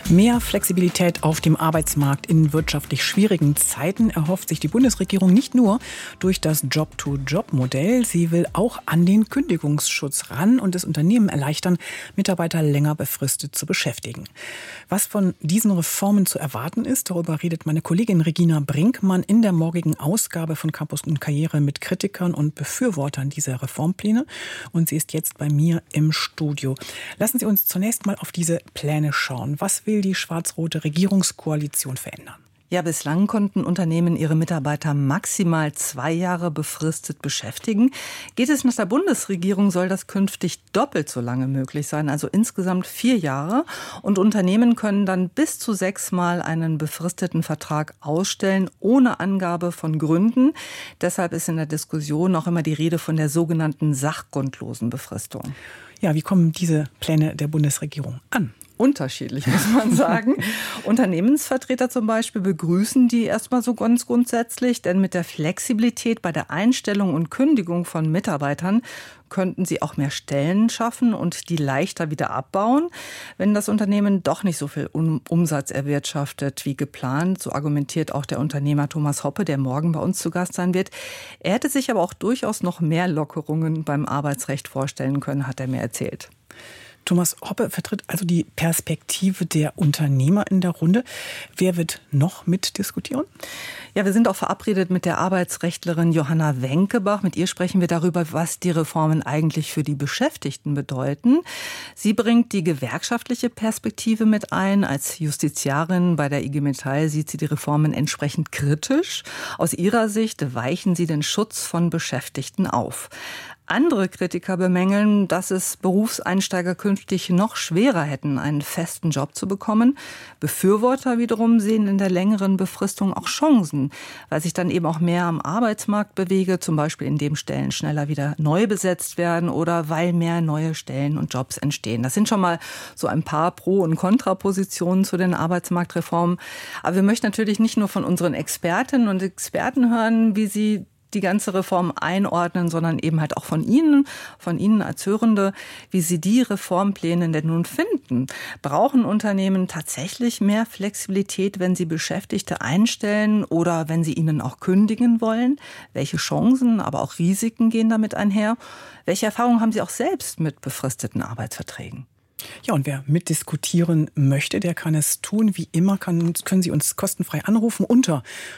Mehr Flexibilität auf dem Arbeitsmarkt in wirtschaftlich schwierigen Zeiten erhofft sich die Bundesregierung nicht nur durch das Job-to-Job-Modell. Sie will auch an den Kündigungsschutz ran und es Unternehmen erleichtern, Mitarbeiter länger befristet zu beschäftigen. Was von diesen Reformen zu erwarten ist, darüber redet meine Kollegin Regina Brinkmann in der morgigen Ausgabe von Campus und Karriere mit Kritikern und Befürwortern dieser Reformpläne. Und sie ist jetzt bei mir im Studio. Lassen Sie uns zunächst mal auf diese Pläne schauen. Was will die schwarz-rote Regierungskoalition verändern? Ja, bislang konnten Unternehmen ihre Mitarbeiter maximal 2 Jahre befristet beschäftigen. Geht es nach der Bundesregierung, soll das künftig doppelt so lange möglich sein, also insgesamt 4 Jahre. Und Unternehmen können dann bis zu 6 Mal einen befristeten Vertrag ausstellen, ohne Angabe von Gründen. Deshalb ist in der Diskussion auch immer die Rede von der sogenannten sachgrundlosen Befristung. Ja, wie kommen diese Pläne der Bundesregierung an? Unterschiedlich, muss man sagen. Unternehmensvertreter zum Beispiel begrüßen die erstmal so ganz grundsätzlich, denn mit der Flexibilität bei der Einstellung und Kündigung von Mitarbeitern könnten sie auch mehr Stellen schaffen und die leichter wieder abbauen, wenn das Unternehmen doch nicht so viel Umsatz erwirtschaftet wie geplant. So argumentiert auch der Unternehmer Thomas Hoppe, der morgen bei uns zu Gast sein wird. Er hätte sich aber auch durchaus noch mehr Lockerungen beim Arbeitsrecht vorstellen können, hat er mir erzählt. Thomas Hoppe vertritt also die Perspektive der Unternehmer in der Runde. Wer wird noch mitdiskutieren? Ja, wir sind auch verabredet mit der Arbeitsrechtlerin Johanna Wenkebach. Mit ihr sprechen wir darüber, was die Reformen eigentlich für die Beschäftigten bedeuten. Sie bringt die gewerkschaftliche Perspektive mit ein. Als Justiziarin bei der IG Metall sieht sie die Reformen entsprechend kritisch. Aus ihrer Sicht weichen sie den Schutz von Beschäftigten auf. Andere Kritiker bemängeln, dass es Berufseinsteiger künftig noch schwerer hätten, einen festen Job zu bekommen. Befürworter wiederum sehen in der längeren Befristung auch Chancen, weil sich dann eben auch mehr am Arbeitsmarkt bewege, zum Beispiel indem Stellen schneller wieder neu besetzt werden oder weil mehr neue Stellen und Jobs entstehen. Das sind schon mal so ein paar Pro- und Kontrapositionen zu den Arbeitsmarktreformen. Aber wir möchten natürlich nicht nur von unseren Expertinnen und Experten hören, wie sie die ganze Reform einordnen, sondern eben halt auch von Ihnen als Hörende, wie Sie die Reformpläne denn nun finden. Brauchen Unternehmen tatsächlich mehr Flexibilität, wenn sie Beschäftigte einstellen oder wenn sie ihnen auch kündigen wollen? Welche Chancen, aber auch Risiken gehen damit einher? Welche Erfahrungen haben Sie auch selbst mit befristeten Arbeitsverträgen? Ja, und wer mitdiskutieren möchte, der kann es tun. Wie immer können Sie uns kostenfrei anrufen unter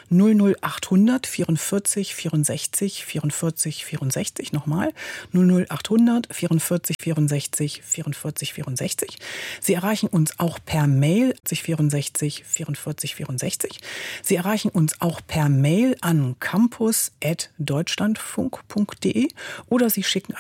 00800 44 64 44 64. Nochmal 00800 44 64 44 64. Sie erreichen uns auch per Mail 64 44 64. Sie erreichen uns auch per Mail an campus@deutschlandfunk.de oder Sie schicken